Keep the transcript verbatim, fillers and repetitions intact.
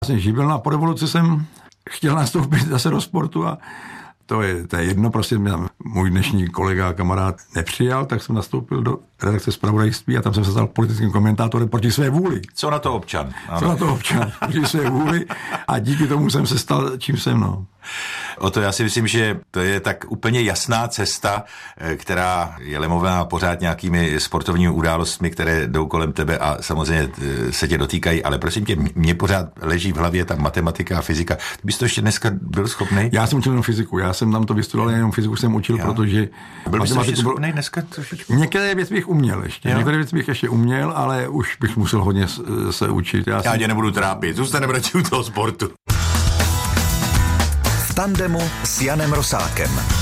jsem živil, a po revoluci jsem chtěl nastoupit zase do sportu a to je, to je jedno, prostě mě můj dnešní kolega a kamarád nepřijal, tak jsem nastoupil do redakce zpravodajství a tam jsem se stal politickým komentátorem proti své vůli. Co na to občan? Ano. Co na to občan? Proti své vůli a díky tomu jsem se stal, čím jsem, no. O to já si myslím, že to je tak úplně jasná cesta, která je lemovaná pořád nějakými sportovními událostmi, které jdou kolem tebe a samozřejmě se tě dotýkají, ale prosím tě, mě pořád leží v hlavě ta matematika a fyzika. Ty bys to ještě dneska byl schopný? Já jsem učil jenom fyziku, já jsem tam to vystudoval, jenom fyziku jsem učil, já. protože... Byl bys ještě schopný dneska trošičku? Některé věci bych uměl ještě, jo. některé věci bych ještě uměl, ale už bych musel hodně se učit. Já, já jsem... tě nebudu trápit, zůstaneme radši u toho sportu. V tandemu s Janem Rosákem.